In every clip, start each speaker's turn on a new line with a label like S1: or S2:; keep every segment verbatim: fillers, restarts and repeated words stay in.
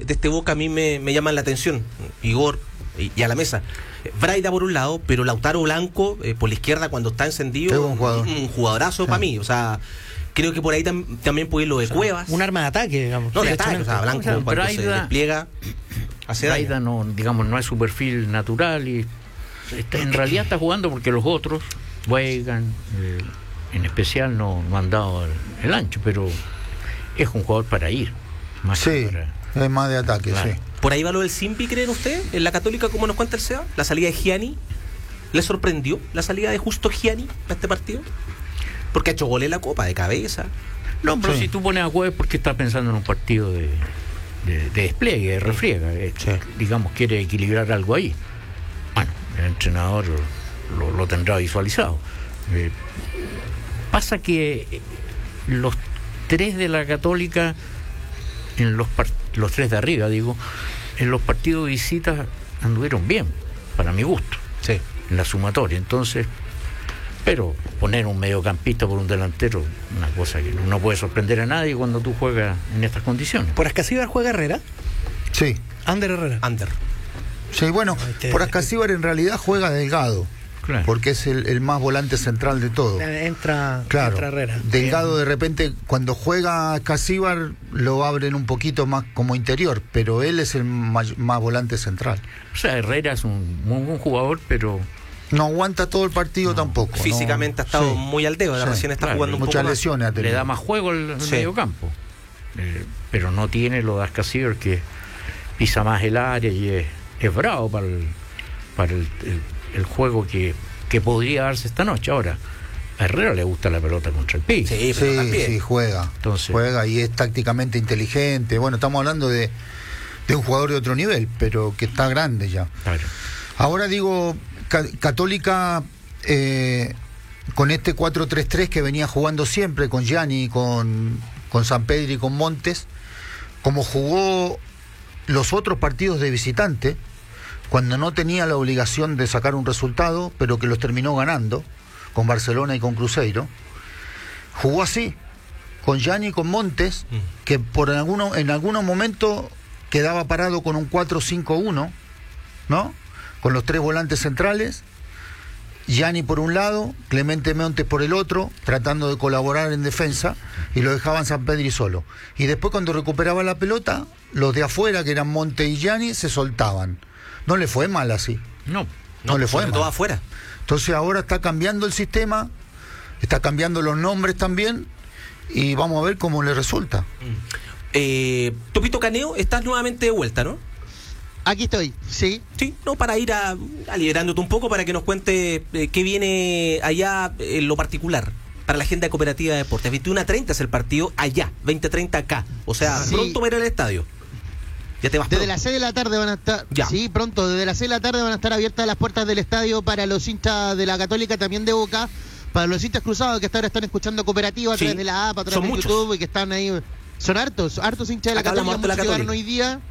S1: de este Boca a mí me, me llaman la atención. Igor y, y a la mesa. Braida por un lado, pero Lautaro Blanco eh, por la izquierda cuando está encendido,
S2: es un, jugador.
S1: un jugadorazo sí. para mí. O sea, creo que por ahí tam, también puede ir lo de o sea, Cuevas.
S3: Un arma de ataque, digamos.
S1: No, de ataque, o sea, Blanco o sea, cuando Braida, se despliega hace
S4: Braida no, digamos, no es su perfil natural y está, en realidad está jugando porque los otros, Weigand, eh, en especial, no, no han dado el, el ancho, pero es un jugador para ir. Más
S2: sí, para, es más de ataque, claro. sí.
S1: ¿Por ahí va lo del Simpi, creen ustedes? En la Católica, como nos cuenta el S E A, la salida de Gianni. ¿Le sorprendió la salida de justo Gianni a este partido? Porque ha hecho gol en la Copa, de cabeza.
S4: No, pero sí. si tú pones a Jueves, porque está pensando en un partido de, de, de despliegue, de refriega. Sí. Digamos, quiere equilibrar algo ahí. Bueno, el entrenador lo, lo tendrá visualizado. Eh, pasa que los tres de la Católica, en los, part- los tres de arriba, digo, en los partidos de visitas anduvieron bien, para mi gusto.
S1: Sí.
S4: En la sumatoria. Entonces, pero poner un mediocampista por un delantero, una cosa que no puede sorprender a nadie cuando tú juegas en estas condiciones.
S3: ¿Por Ascasíbar juega Herrera?
S2: Sí.
S3: Ander Herrera.
S1: Ander.
S2: Sí, bueno, este, por Ascasíbar en realidad juega Delgado. Claro. Porque es el, el más volante central de todo.
S3: Entra,
S2: claro.
S3: entra Herrera.
S2: Delgado de repente, cuando juega Ascasíbar, lo abren un poquito más como interior, pero él es el más, más volante central.
S4: O sea, Herrera es un muy buen jugador, pero
S2: no aguanta todo el partido no. tampoco.
S1: Físicamente
S2: no.
S1: ha estado
S2: sí.
S1: muy al dedo, sí. recién está claro, jugando un
S2: muchas
S1: poco
S2: lesiones
S1: más.
S4: Le da más juego al
S1: sí.
S4: medio campo. Eh, pero no tiene lo de Ascasíbar, que pisa más el área y es, es bravo para el, para el, el, el juego que que podría darse esta noche. Ahora, a Herrera le gusta la pelota contra el piso.
S2: Sí, sí, sí, juega. Entonces, juega y es tácticamente inteligente. Bueno, estamos hablando de, de un jugador de otro nivel, pero que está grande ya.
S4: Claro.
S2: Ahora digo, ca- Católica, eh, con este cuatro tres tres que venía jugando siempre, con Gianni, con, con Sampedri y con Montes, como jugó los otros partidos de visitante, cuando no tenía la obligación de sacar un resultado, pero que los terminó ganando, con Barcelona y con Cruzeiro, jugó así, con Gianni y con Montes, mm. que por alguno, en algunos momentos quedaba parado con un cuatro cinco uno, ¿no? Con los tres volantes centrales, Gianni por un lado, Clemente Montes por el otro, tratando de colaborar en defensa, y lo dejaban Sampedri solo. Y después cuando recuperaba la pelota, los de afuera, que eran Montes y Gianni, se soltaban. No le fue mal así.
S4: No,
S2: no,
S1: no
S2: le fue
S1: mal. Todo afuera.
S2: Entonces ahora está cambiando el sistema, está cambiando los nombres también, y vamos a ver cómo le resulta.
S1: Mm. Eh, Topito Caneo, estás nuevamente de vuelta, ¿no?
S5: Aquí estoy, sí.
S1: Sí, no, para ir a, a liberándote un poco, para que nos cuente eh, qué viene allá en lo particular para la agenda de Cooperativa de Deportes. veintiuno a treinta es el partido allá, veinte a treinta acá. O sea, sí. pronto va a ir al estadio. Ya te vas
S5: desde
S1: pronto.
S5: las seis de la tarde van a estar,
S1: ya.
S5: sí, pronto, desde las seis de la tarde van a estar abiertas las puertas del estadio para los hinchas de la Católica, también de Boca, para los hinchas cruzados que hasta ahora están escuchando Cooperativa a
S1: sí.
S5: través de la app, a través
S1: Son
S5: de
S1: muchos.
S5: YouTube, y que están ahí, son hartos, hartos hinchas de la
S1: acá
S5: Católica,
S1: de la
S5: muchos llegaron hoy día,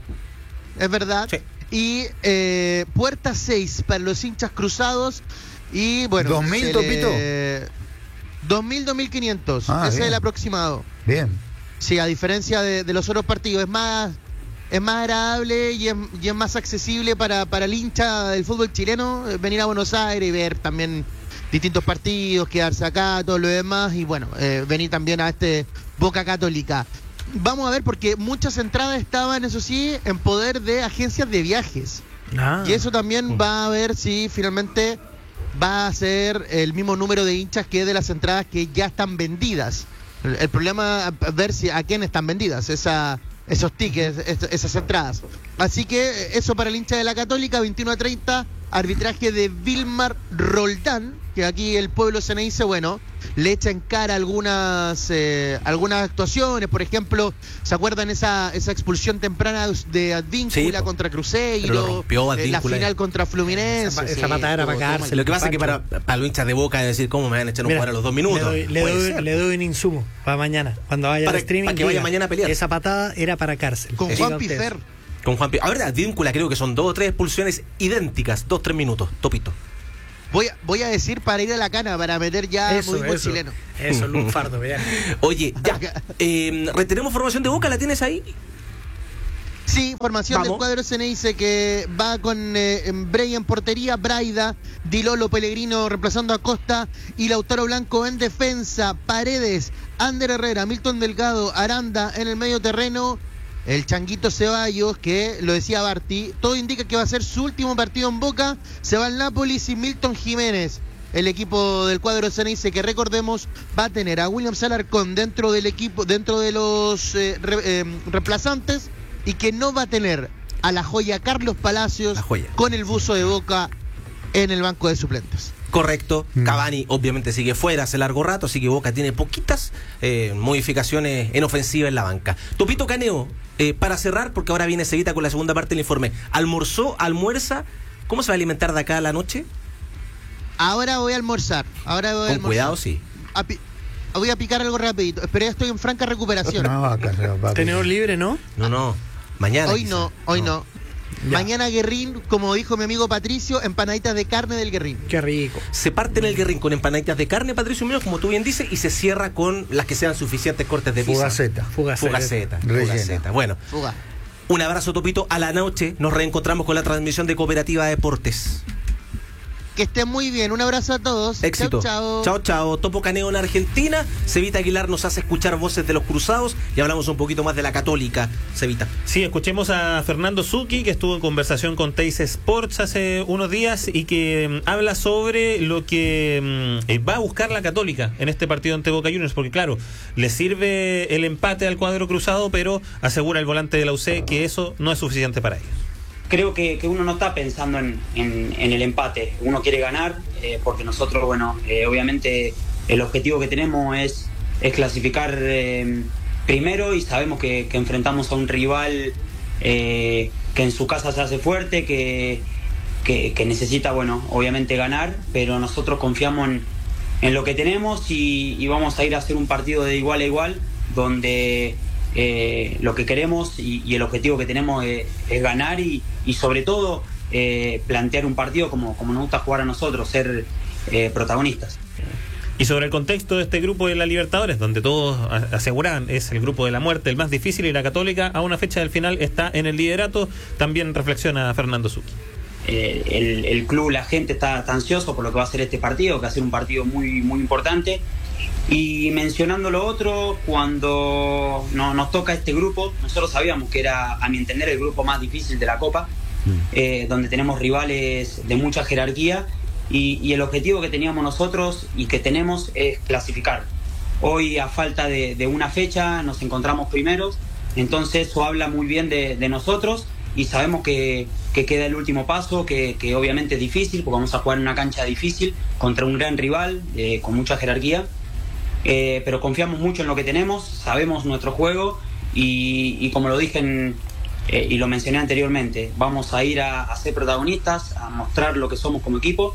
S5: es verdad,
S1: sí.
S5: y eh, puerta seis para los hinchas cruzados, y bueno,
S2: ¿dos mil, Topito?
S5: Le... dos mil, dos mil quinientos,
S2: ah,
S5: ese
S2: bien.
S5: es el aproximado.
S2: Bien.
S5: Sí, a diferencia de, de los otros partidos, es más... es más agradable y es, y es más accesible para, para el hincha del fútbol chileno venir a Buenos Aires y ver también distintos partidos, quedarse acá, todo lo demás, y bueno, eh, venir también a este Boca Católica. Vamos a ver, porque muchas entradas estaban, eso sí, en poder de agencias de viajes. Ah. Y eso también va a ver si finalmente va a ser el mismo número de hinchas que de las entradas que ya están vendidas. El, el problema es ver si a quién están vendidas esa... esos tickets, esas entradas. Así que eso para el hincha de la Católica, veintiuno a treinta, arbitraje de Vilmar Roldán, que aquí el pueblo se me dice, bueno, le echa en cara algunas eh, algunas actuaciones, por ejemplo, ¿se acuerdan esa esa expulsión temprana de Advíncula sí, contra Cruzeiro?
S1: Rompió
S5: eh, la final contra Fluminense.
S3: Esa, esa sí, patada era para cárcel.
S1: Lo que pasa es que para, para los hinchas de Boca es decir, ¿cómo me van a echar un jugador a los dos minutos?
S3: Le doy, le doy, le doy un insumo para mañana, cuando vaya
S1: para,
S3: al streaming.
S1: Para que vaya mañana a pelear.
S3: Esa patada era para cárcel.
S5: Con Juan Pifer.
S1: Con Juan Pifer. A ver, Advíncula creo que son dos o tres expulsiones idénticas, dos, tres minutos, Topito.
S5: Voy a, voy a decir para ir a la cana, para meter ya
S3: eso,
S5: muy buen
S3: eso,
S5: chileno.
S3: Eso, lunfardo, ya.
S1: Oye, ya. Eh, ¿retenemos formación de Boca? ¿La tienes ahí?
S5: Sí, formación
S1: Vamos.
S5: del cuadro Ceneice que va con eh, Bray en portería, Braida, Di Lolo Pellegrino reemplazando a Costa y Lautaro Blanco en defensa, Paredes, Ander Herrera, Milton Delgado, Aranda en el medio terreno, el Changuito Ceballos, que lo decía Barty, todo indica que va a ser su último partido en Boca, se va al Nápoles y Milton Jiménez. El equipo del cuadro Ceneice, que recordemos va a tener a William Alarcón dentro del equipo, dentro de los eh, re, eh, reemplazantes, y que no va a tener a la joya Carlos Palacios
S1: La joya.
S5: con el buzo de Boca en el banco de suplentes.
S1: Correcto,
S2: Mm.
S1: Cavani obviamente sigue fuera hace largo rato, así que Boca tiene poquitas eh, modificaciones en ofensiva en la banca. Topito Caneo, eh, para cerrar, porque ahora viene Cevita con la segunda parte del informe. ¿Almorzó, almuerza? ¿Cómo se va a alimentar de acá a la noche?
S5: Ahora voy a almorzar. Ahora voy a
S1: Con
S5: almorzar.
S1: cuidado, sí.
S5: A pi- voy a picar algo rapidito. Pero ya estoy en franca recuperación.
S2: Una vaca, papi.
S3: Tenedor libre, ¿no?
S1: No, no, mañana.
S5: Hoy
S1: quizá.
S5: no, hoy no.
S3: Ya.
S5: Mañana Guerrín, como dijo mi amigo Patricio, empanaditas de carne del Guerrín.
S3: Qué rico.
S1: Se parte en el Guerrín con empanaditas de carne, Patricio Muñoz, como tú bien dices, y se cierra con las que sean suficientes cortes de pizza.
S2: Fugaceta.
S3: Fugaceta.
S1: Fugaceta.
S2: Rellena.
S1: Fugaceta. Bueno,
S5: Fuga.
S1: un abrazo, Topito. A la noche nos reencontramos con la transmisión de Cooperativa Deportes.
S5: Que estén muy bien. Un abrazo a todos.
S1: Éxito.
S5: Chao, chao.
S1: Chao, chao. Topo Caneo en Argentina. Cevita Aguilar nos hace escuchar voces de los cruzados y hablamos un poquito más de la Católica. Cevita.
S6: Sí, escuchemos a Fernando Zucchi, que estuvo en conversación con Teis Sports hace unos días y que mm, habla sobre lo que mm, eh, va a buscar la Católica en este partido ante Boca Juniors, porque claro, le sirve el empate al cuadro cruzado, pero asegura el volante de la U C que eso no es suficiente para ellos.
S7: Creo que, que uno no está pensando en, en, en el empate, uno quiere ganar, eh, porque nosotros, bueno, eh, obviamente el objetivo que tenemos es, es clasificar eh, primero, y sabemos que, que enfrentamos a un rival eh, que en su casa se hace fuerte, que, que, que necesita, bueno, obviamente ganar, pero nosotros confiamos en, en lo que tenemos y, y vamos a ir a hacer un partido de igual a igual, donde eh, lo que queremos y, y el objetivo que tenemos es, es ganar y, y sobre todo eh, plantear un partido como, como nos gusta jugar a nosotros, ser eh, protagonistas.
S6: Y sobre el contexto de este grupo de la Libertadores, donde todos a- aseguran es el grupo de la muerte, el más difícil, y la Católica a una fecha del final está en el liderato, también reflexiona Fernando Zucchi.
S7: Eh, el, el club, la gente está, está ansioso por lo que va a ser este partido, que va a ser un partido muy, muy importante. Y mencionando lo otro, cuando no, nos toca este grupo, nosotros sabíamos que era, a mi entender, el grupo más difícil de la Copa, eh, donde tenemos rivales de mucha jerarquía, y, y el objetivo que teníamos nosotros y que tenemos es clasificar. Hoy, a falta de, de una fecha, nos encontramos primeros, entonces eso habla muy bien de, de nosotros, y sabemos que, que queda el último paso, que, que obviamente es difícil, porque vamos a jugar en una cancha difícil contra un gran rival eh, con mucha jerarquía. Eh, pero confiamos mucho en lo que tenemos, sabemos nuestro juego y, y como lo dije en, eh, y lo mencioné anteriormente, vamos a ir a, a ser protagonistas, a mostrar lo que somos como equipo.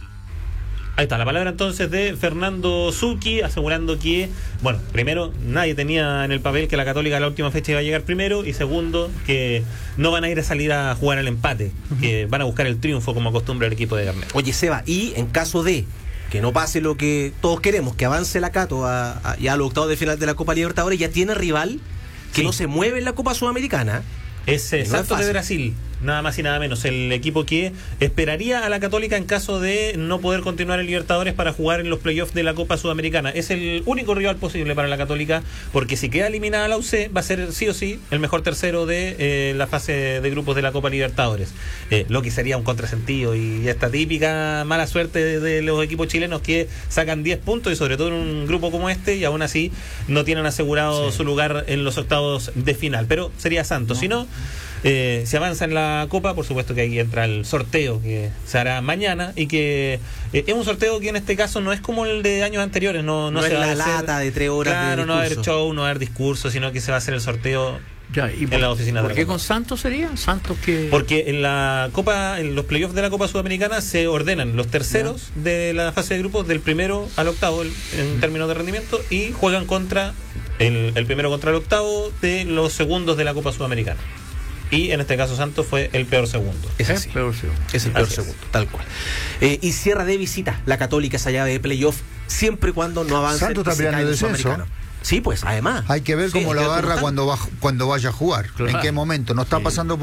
S6: Ahí está, la palabra entonces de Fernando Zucchi, asegurando que, bueno, primero, nadie tenía en el papel que la Católica a la última fecha iba a llegar primero, y segundo, que no van a ir a salir a jugar al empate, que van a buscar el triunfo como acostumbra el equipo de Garnet.
S1: Oye, Seba, y en caso de que no pase lo que todos queremos, que avance la Cato a, a, ya a los octavos de final de la Copa Libertadores, ya tiene rival que
S6: Sí.
S1: no se mueve en la Copa Sudamericana.
S6: Es eh,
S1: No es
S6: Santos de
S1: fácil.
S6: Brasil, nada más y nada menos, el equipo que esperaría a la Católica en caso de no poder continuar en Libertadores para jugar en los playoffs de la Copa Sudamericana. Es el único rival posible para la Católica, porque si queda eliminada la U C, va a ser sí o sí el mejor tercero de eh, la fase de grupos de la Copa Libertadores. Eh, lo que sería un contrasentido y esta típica mala suerte de, de los equipos chilenos que sacan diez puntos, y sobre todo en un grupo como este, y aún así no tienen asegurado
S1: Sí.
S6: su lugar en los octavos de final. Pero sería Santos, si no... Eh, se avanza en la Copa, por supuesto que ahí entra el sorteo que se hará mañana, y que eh, es un sorteo que en este caso no es como el de años anteriores, no, no,
S1: No
S6: se
S1: es
S6: va
S1: la
S6: a hacer,
S1: lata de tres horas de
S6: claro, no va a haber
S1: discurso.
S6: show, no va a haber discurso, sino que se va a hacer el sorteo
S4: Ya, ¿y
S6: en
S4: por,
S6: la oficina de
S4: ¿por
S6: la
S4: qué
S6: Copa.
S4: con Santos sería? Santos que...
S6: Porque en la Copa, en los playoffs de la Copa Sudamericana se ordenan los terceros de la fase de grupos del primero al octavo el- en términos de rendimiento, y juegan contra el, el primero contra el octavo de los segundos de la Copa Sudamericana. Y en este caso Santos fue el peor segundo.
S1: Es
S4: Es
S1: así.
S4: peor, sí.
S1: Es el peor
S6: Así es.
S1: segundo, tal cual. Eh, y cierra de visita la Católica esa llave de playoff, siempre y cuando no avance
S2: Santos está
S1: y se
S2: peleando
S1: caiga
S2: el
S1: el
S2: descenso.
S1: Sudamericano. Sí, pues, además.
S2: Hay que ver
S1: Sí,
S2: cómo
S1: hay
S2: lo
S1: que ver
S2: agarra
S1: cómo
S2: cuando va, cuando vaya a jugar.
S4: Claro.
S2: En qué momento. No está
S4: Sí.
S2: pasando